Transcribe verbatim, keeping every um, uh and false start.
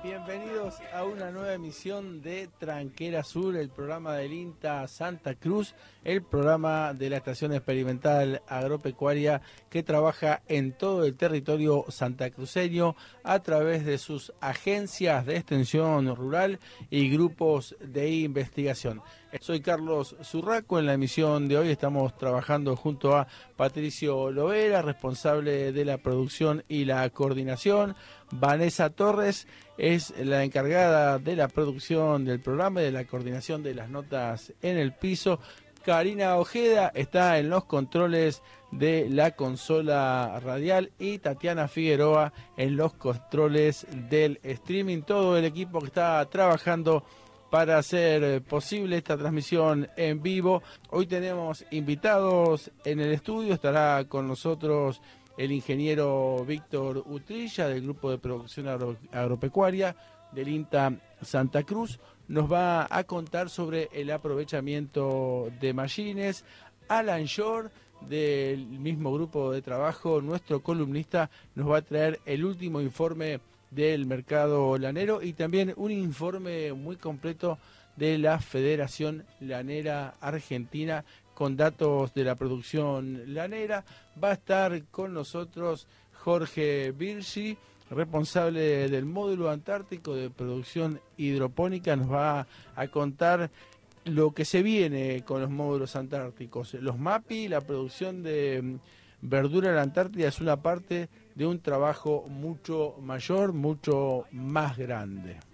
Bienvenidos a una nueva emisión de Tranquera Sur, el programa del INTA Santa Cruz, el programa de la Estación Experimental Agropecuaria que trabaja en todo el territorio santacruceño a través de sus agencias de extensión rural y grupos de investigación. Soy Carlos Zurraco. En la emisión de hoy estamos trabajando junto a Patricio Lovera, responsable de la producción y la coordinación. Vanessa Torres es la encargada de la producción del programa y de la coordinación de las notas en el piso. Karina Ojeda está en los controles de la consola radial y Tatiana Figueroa en los controles del streaming. Todo el equipo que está trabajando para hacer posible esta transmisión en vivo. Hoy tenemos invitados en el estudio. Estará con nosotros el ingeniero Víctor Utrilla del Grupo de Producción Agro Agropecuaria del INTA Santa Cruz. Nos va a contar sobre el aprovechamiento de mallines. Alan Shore, del mismo grupo de trabajo, nuestro columnista, nos va a traer el último informe del mercado lanero y también un informe muy completo de la Federación Lanera Argentina con datos de la producción lanera. Va a estar con nosotros Jorge Virgi, responsable del módulo antártico de producción hidropónica. Nos va a contar lo que se viene con los módulos antárticos. Los MAPI, la producción de verdura en la Antártida es una parte de un trabajo mucho mayor, mucho más grande.